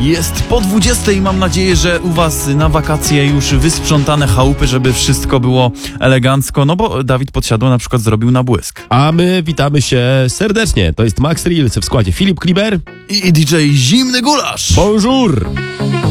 Jest po 20 i mam nadzieję, że u was na wakacje już wysprzątane chałupy, żeby wszystko było elegancko, no bo Dawid Podsiadło na przykład zrobił na błysk. A my witamy się serdecznie. To jest Max Reels w składzie Filip Kliber I DJ Zimny Gulasz. Bonjour!